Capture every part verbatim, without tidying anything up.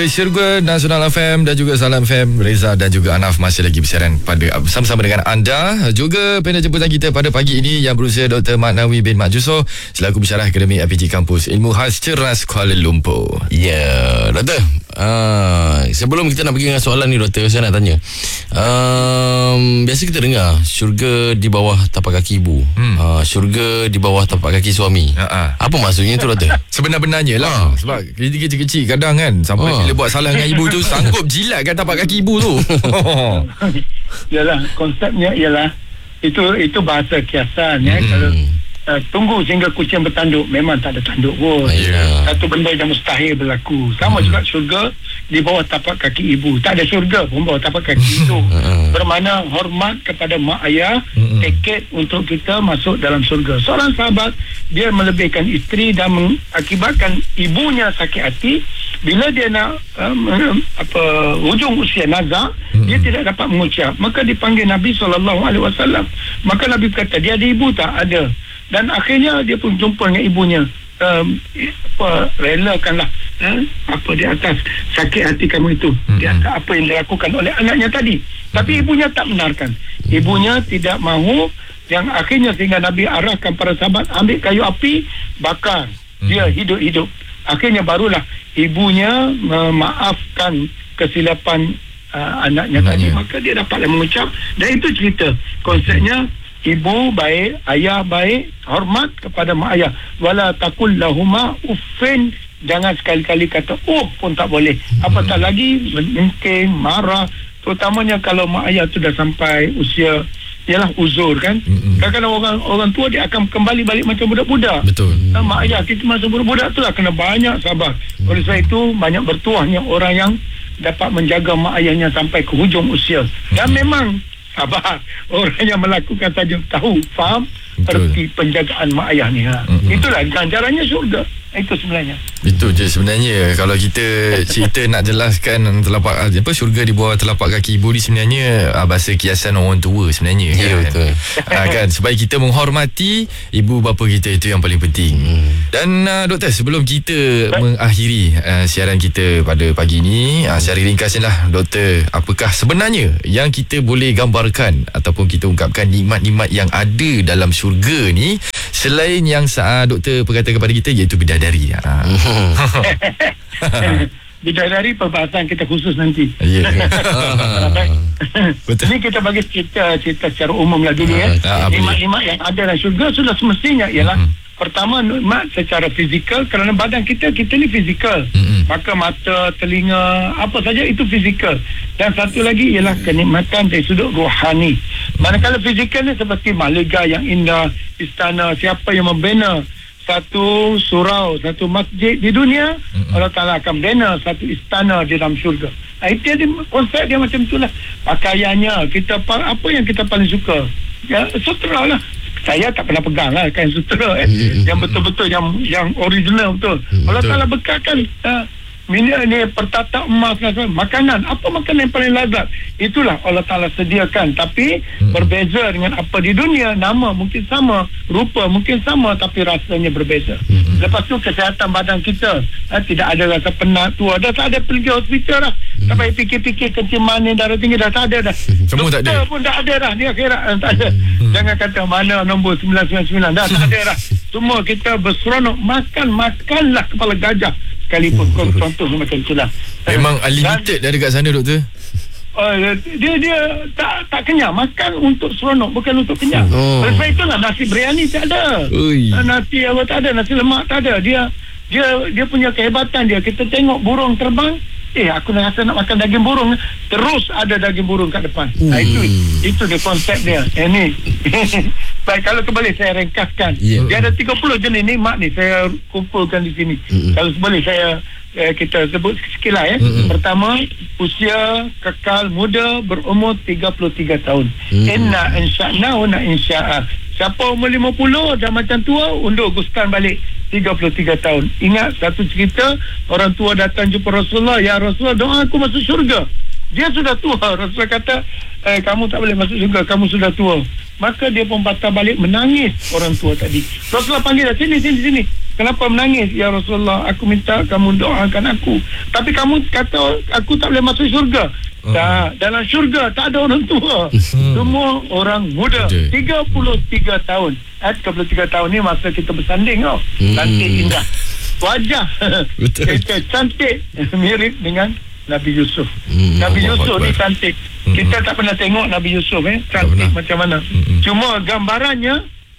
Syurga Nasional F M dan juga Salam F M. Reza dan juga Anaf masih lagi bersiaran pada bersama-sama dengan anda. Juga panel jemputan kita pada pagi ini yang berusia Doktor Mat Nawi bin Mat Jusor selaku pensyarah Akademi R P G Kampus Ilmu Khas Cerdas Kuala Lumpur. Ya, yeah, Doktor. Uh, sebelum kita nak pergi dengan soalan ni, Doktor, saya nak tanya. Um, biasa kita dengar syurga di bawah tapak kaki ibu, hmm. uh, syurga di bawah tapak kaki suami. Ha-ha. Apa maksudnya tu, Doktor? Sebenar-benarnya lah. Ha. Sebab kecil-kecil kadang kan sampai ha. bila buat salah dengan ibu tu sanggup jilatkan tapak kaki ibu tu. Yalah, konsepnya ialah itu itu bahasa kiasan ya. Hmm. Kalau uh, tunggu sehingga kucing bertanduk, memang tak ada tanduk pun. Yeah. Satu benda yang mustahil berlaku. Sama hmm. juga syurga di bawah tapak kaki ibu. Tak ada syurga pun bawah tapak kaki itu. Bermakna hormat kepada mak ayah, hmm. tiket untuk kita masuk dalam syurga. Seorang sahabat dia melebihkan isteri dan mengakibatkan ibunya sakit hati. Bila dia nak um, apa hujung usia nazak, hmm. dia tidak dapat mengucap, maka dipanggil Nabi sallallahu alaihi wasallam. Maka Nabi kata, dia ada ibu tak? Ada. Dan akhirnya dia pun jumpa dengan ibunya. Um, apa relakanlah eh, apa di atas sakit hati kamu itu, hmm. di atas apa yang dilakukan oleh anaknya tadi. Tapi hmm. ibunya tak benarkan. Ibunya tidak mahu, yang akhirnya sehingga Nabi arahkan para sahabat ambil kayu api, bakar hmm. dia hidup-hidup. Akhirnya barulah ibunya memaafkan kesilapan uh, anaknya tadi, maka dia dapatlah mengucap. Dan itu cerita konsepnya, ibu baik, ayah baik, hormat kepada mak ayah. Wala takul lahuma uffin, jangan sekali-kali kata oh pun tak boleh. Apatah lagi mungkin marah, terutamanya kalau mak ayah tu dah sampai usia ialah uzur kan. Mm-hmm. Kadang-kadang orang orang tua dia akan kembali balik macam budak-budak. Betul. Nah, mak ayah kita masa budak-budak tu lah kena banyak sabar. Mm-hmm. Oleh sebab itu banyak bertuahnya orang yang dapat menjaga mak ayahnya sampai ke hujung usia. Mm-hmm. Dan memang sabar orang yang melakukan saja tahu, faham erti penjagaan mak ayah ni. Ha. Mm-hmm. Itulah ganjarannya syurga. Itu sebenarnya. Itu je sebenarnya. Kalau kita cerita nak jelaskan telapak apa syurga di bawah telapak kaki ibu ni sebenarnya ah, bahasa kiasan orang tua sebenarnya. Ya, kan? Betul. Ah, kan supaya kita menghormati ibu bapa kita, itu yang paling penting. Hmm. Dan uh, Doktor, sebelum kita Baik. mengakhiri uh, siaran kita pada pagi ini, uh, secara ringkasnya lah Doktor, apakah sebenarnya yang kita boleh gambarkan ataupun kita ungkapkan nikmat-nikmat yang ada dalam syurga ni selain yang uh, Doktor perkatakan kepada kita, iaitu bidadari. Ha. Bidadari perbahasan kita khusus nanti. Ya. Betul. Ini kita bagi cerita cerita secara umum lah dulu ya. Nikmat-nikmat yang ada dalam syurga sudah semestinya ialah mm-hmm. pertama nikmat secara fizikal, kerana badan kita kita ni fizikal. Mm-hmm. Maka mata, telinga, apa saja itu fizikal. Dan satu lagi ialah kenikmatan dari sudut rohani. Manakala fizikal ni seperti mahligai yang indah, istana, siapa yang membina satu surau, satu masjid di dunia, mm-hmm. Allah Ta'ala akan bina satu istana di dalam syurga. Nah, itu dia, konsep dia macam itulah. Pakaiannya, kita apa yang kita paling suka? Ya, sutra lah. Saya tak pernah pegang lah kain sutra eh. Mm-hmm. Yang betul-betul, yang yang original betul. Mm-hmm. Allah Ta'ala bekalkan uh, Ini, ini pertata emas, makanan. Apa makanan yang paling lazat? Itulah Allah Ta'ala sediakan. Tapi hmm. berbeza dengan apa di dunia. Nama mungkin sama, rupa mungkin sama, tapi rasanya berbeza. Hmm. Lepas tu kesihatan badan kita, ha, tidak ada rasa penat, tua. Dah tak ada pergi hospital dah. Hmm. Sampai fikir-fikir kencing manis, darah tinggi, dah tak ada dah. Semua tak ada. pun dah ada dah. Dia akhirat tak ada. Hmm. Jangan kata mana nombor sembilan sembilan sembilan. Dah tak ada dah. Semua kita berseronok. Makan, makanlah kepala gajah. Sekalipun hmm. contoh macam itulah. Memang unlimited dah dekat sana, Doktor. Uh, dia dia tak tak kenyang, makan untuk seronok, bukan untuk kenyang. Oh. Sebab itulah nasi biryani tak ada. Ui. Nasi apa tak ada, nasi lemak tak ada. Dia dia dia punya kehebatan dia. Kita tengok burung terbang, eh aku nak rasa nak makan daging burung, terus ada daging burung kat depan. Nah, itu itu dia konsep dia. Ini. Baik, kalau kembali saya ringkaskan. Yeah. Dia ada tiga puluh jenis nikmat ni saya kumpulkan di sini. Mm-hmm. Kalau boleh saya eh, kita sebut sekilas ya. Mm-hmm. Pertama, usia kekal muda berumur tiga puluh tiga tahun. Mm-hmm. Inna insya'na wa na insya'a. Siapa umur lima puluh dah macam tua, undur gustan balik tiga puluh tiga tahun. Ingat satu cerita, orang tua datang jumpa Rasulullah, ya Rasulullah, doa aku masuk syurga. Dia sudah tua. Rasulullah kata, eh, kamu tak boleh masuk syurga, kamu sudah tua. Maka dia pun patah balik menangis orang tua tadi. Rasulullah panggil dah, sini, sini, sini. kenapa menangis ya Rasulullah? Aku minta kamu doakan aku, tapi kamu kata aku tak boleh masuk syurga. Uh. Tak, dalam syurga tak ada orang tua. Hmm. Semua orang muda. tiga puluh tiga tahun. Eh, tiga puluh tiga tahun ni masa kita bersanding tau. Hmm. Cantik indah. Wajah kita cantik mirip dengan Nabi Yusuf. Hmm. Nabi Allah Yusuf Allah. Ni cantik. Hmm. Kita tak pernah tengok Nabi Yusuf eh cantik macam mana. Hmm. Cuma gambarannya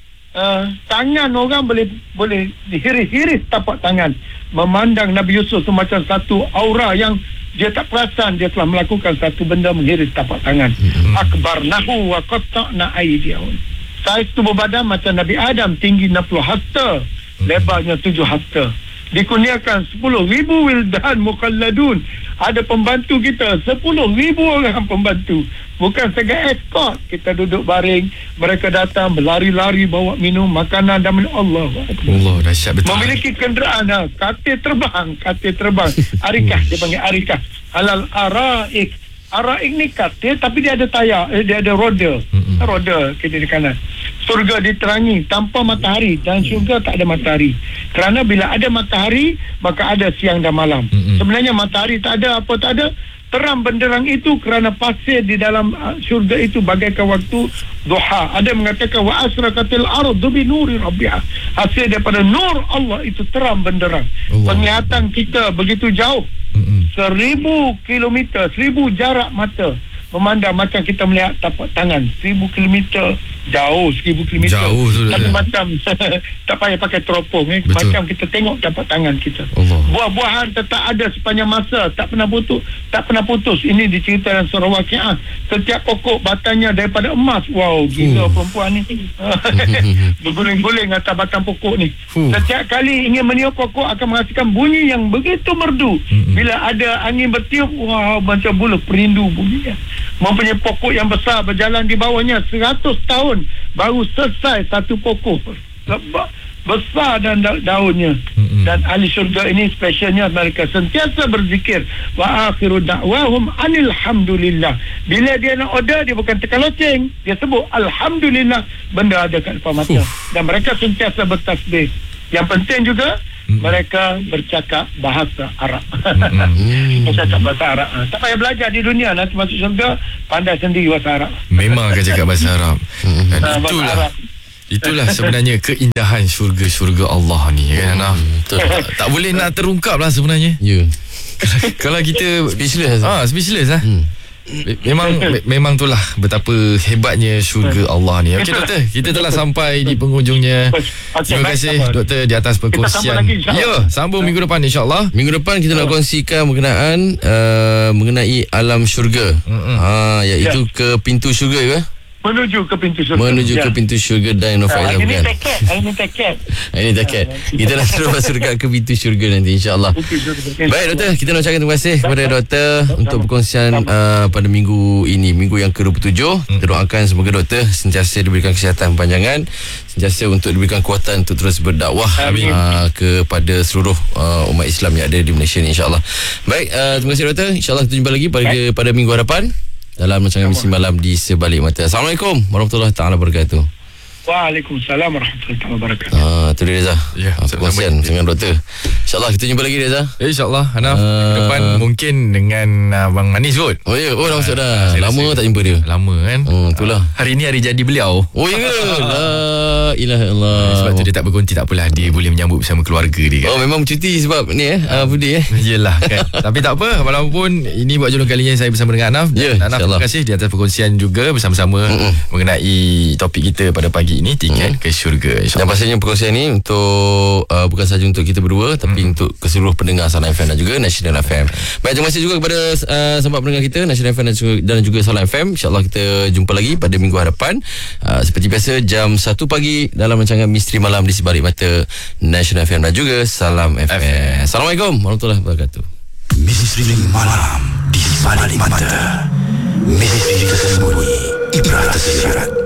uh, tangan orang boleh boleh dihiris-hiris tapak tangan. Memandang Nabi Yusuf semacam satu aura yang dia tak perasan dia telah melakukan satu benda menghiris tapak tangan. Mm-hmm. Akbar nahu wa qatta'na aydiyahum. Saiz tubuh badan macam Nabi Adam, tinggi enam puluh hasta, mm-hmm. lebarnya tujuh hasta. Dikurniakan sepuluh ribu wildan mukhalladun. Ada pembantu kita sepuluh ribu orang pembantu. Bukan segar escort. Kita duduk baring, mereka datang berlari-lari bawa minum makanan dan Allah. Allah dahsyat betul. Memiliki kenderaan, ha, katil terbang, katil terbang. Arikah dia panggil arikah. Alal araik. Araik ni katil tapi dia ada tayar, eh, dia ada roda. Mm-hmm. Roda kiri di kanan. Surga diterangi tanpa matahari dan syurga tak ada matahari. Kerana bila ada matahari maka ada siang dan malam. Mm-hmm. Sebenarnya matahari tak ada, apa tak ada, terang benderang itu kerana pasir di dalam uh, syurga itu bagaikan waktu duha. Ada mengatakan wa asraqatil ardu bi nuri rabbiha. Hasil daripada nur Allah itu terang benderang. Allah. Penglihatan kita begitu jauh. Mm-hmm. Seribu kilometer, seribu jarak mata memandang macam kita melihat tapak tangan. Seribu kilometer jauh, seribu kilometer jauh tu tapi dah. macam tak payah pakai teropong eh. Macam kita tengok tapak tangan kita. Allah. Buah-buahan tetap ada sepanjang masa, tak pernah putus, tak pernah putus. Ini diceritakan surah Waqiah. Setiap pokok batangnya daripada emas. Wow, gila uh. perempuan ni. Berguling-guling atas batang pokok ni. Uh. Setiap kali ingin meniup pokok akan menghasilkan bunyi yang begitu merdu. Uh-huh. Bila ada angin bertiup, wow, macam bulu perindu bunyinya. Mempunyai pokok yang besar berjalan di bawahnya seratus tahun baru selesai satu pokok. Lebat, besar dan da- daunnya. Mm-hmm. Dan ahli syurga ini spesialnya mereka sentiasa berzikir wa akhiru da'wahum anil hamdulillah. Bila dia nak order, dia bukan tekan loceng, dia sebut alhamdulillah, benda ada kat depan mata. Uf. Dan mereka sentiasa bertasbih. Yang penting juga Mm-hmm. mereka bercakap bahasa Arab. Mm-hmm. Bercakap bahasa Arab. Tak payah belajar di dunia, nanti masuk syurga pandai sendiri bahasa Arab. Memang akan cakap bahasa Arab. Dan uh, itulah Arab. Itulah sebenarnya keindahan syurga-syurga Allah ni kan. Hmm, tak, tak boleh nak terungkap lah sebenarnya. Ya. Yeah. Kalau kita speechless. Ah, speechless lah. Hmm. Memang me- memang itulah betapa hebatnya syurga Allah ni. Okey doktor, kita telah sampai di penghujungnya. Terima kasih doktor di atas perkongsian. Ya, sambung minggu depan insya-Allah. Minggu depan kita nak kongsikan berkenaan uh, mengenai alam syurga. Ha, iaitu ya. ke pintu syurga ke? Menuju ke pintu syurga. Menuju ya. ke pintu syurga dan Nofaizah bukan. Ini tiket, ini tiket. Ini tiket. Kita nak terus masuk dekat ke pintu syurga nanti insya-Allah. Baik doktor, kita nak ucapkan terima kasih kepada doktor untuk perkongsian uh, pada minggu ini, minggu yang ke dua puluh tujuh. Kita doakan semoga doktor sentiasa diberikan kesihatan panjangan, sentiasa untuk diberikan kuatan untuk terus berdakwah uh, kepada seluruh uh, umat Islam yang ada di Malaysia ni insya-Allah. Baik, uh, terima kasih doktor. Insya-Allah kita jumpa lagi pada pada minggu hadapan dalam Rancangan Misteri Malam di Sebalik Mata. Assalamualaikum warahmatullahi taala wabarakatuh. Waalaikumsalam warahmatullahi wabarakatuh. Ah, tu dia Reza. Ya, perkongsian dengan doktor. InsyaAllah kita jumpa lagi Reza. Ya, InsyaAllah Hanaf uh, minggu depan mungkin dengan Abang Manis kot. Oh ya, oh dah masuk dah. Lama tak jumpa dia. Lama kan. Hmm, itulah. Hari ni hari jadi beliau. Oh ya ke? La ilaha illallah. Sebab tu dia tak berkonti, tak apalah, dia boleh menyambut bersama keluarga dia kan. Oh memang cuti sebab ni eh, uh, Budi eh. Yelah kan. Tapi tak apa, walaupun ini buat jodoh kalinya saya bersama dengan Hanaf. Ya, Hanaf, terima kasih di atas perkongsian juga bersama-sama Mm-mm. mengenai topik kita pada pagi ini, tiket ke syurga insya-Allah. Dan pastinya perkongsian ini untuk uh, bukan sahaja untuk kita berdua tapi hmm. untuk keseluruh pendengar Salam F M dan juga National F M. Baik, terima kasih juga kepada uh, sahabat pendengar kita National F M dan juga, dan juga Salam F M. InsyaAllah kita jumpa lagi pada minggu hadapan uh, seperti biasa jam satu pagi dalam rancangan Misteri Malam di Sebalik Mata National F M dan juga Salam F M. F M. Assalamualaikum warahmatullahi wabarakatuh. Misteri Malam di Sebalik Mata. Misteri tersembunyi, ibrah tersyarat.